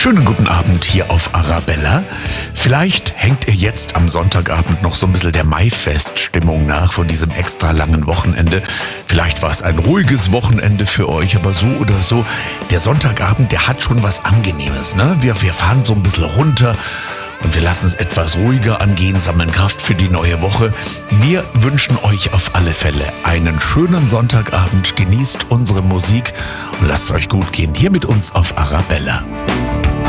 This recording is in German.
Schönen guten Abend hier auf Arabella. Vielleicht hängt ihr jetzt am Sonntagabend noch so ein bisschen der Maifest-Stimmung nach von diesem extra langen Wochenende. Vielleicht war es ein ruhiges Wochenende für euch, aber so oder so, der Sonntagabend, der hat schon was Angenehmes, ne? Wir fahren so ein bisschen runter und wir lassen es etwas ruhiger angehen, sammeln Kraft für die neue Woche. Wir wünschen euch auf alle Fälle einen schönen Sonntagabend. Genießt unsere Musik und lasst es euch gut gehen hier mit uns auf Arabella.